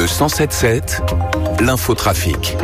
Le 107.7, l'infotrafic.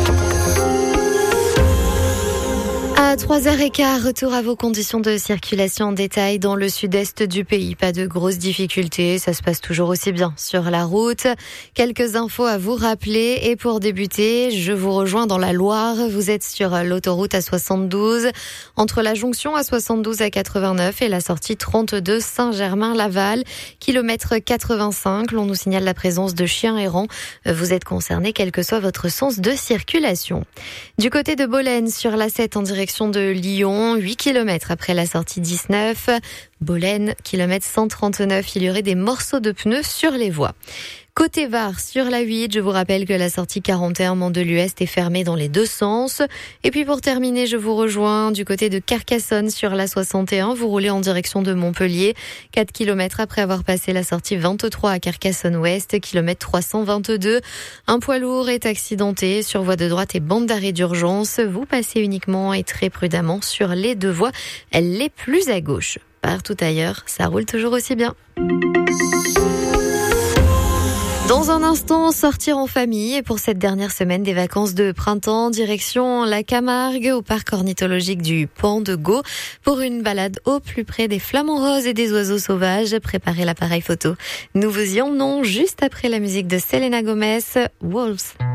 À 3h15, retour à vos conditions de circulation en détail dans le sud-est du pays. Pas de grosses difficultés, ça se passe toujours aussi bien sur la route. Quelques infos à vous rappeler et pour débuter, je vous rejoins dans la Loire. Vous êtes sur l'autoroute A72, entre la jonction A72 à 89 et la sortie 32 Saint-Germain-Laval, kilomètre 85. L'on nous signale la présence de chiens errants. Vous êtes concerné quel que soit votre sens de circulation. Du côté de Bolène, sur l'A7 en direction de Lyon, 8 km après la sortie 19. Bolène, kilomètre 139, il y aurait des morceaux de pneus sur les voies. Côté Var, sur la 8, je vous rappelle que la sortie 41 Mandelieu-Est est fermée dans les deux sens. Et puis pour terminer, je vous rejoins du côté de Carcassonne sur la 61. Vous roulez en direction de Montpellier, 4 km après avoir passé la sortie 23 à Carcassonne-Ouest, kilomètre 322. Un poids lourd est accidenté sur voie de droite et bande d'arrêt d'urgence. Vous passez uniquement et très prudemment sur les deux voies les plus à gauche. Partout ailleurs, ça roule toujours aussi bien. Dans un instant, sortir en famille et pour cette dernière semaine des vacances de printemps, direction la Camargue au parc ornithologique du Pan de Gau pour une balade au plus près des flamants roses et des oiseaux sauvages. Préparez l'appareil photo. Nous vous y emmenons juste après la musique de Selena Gomez, Wolves.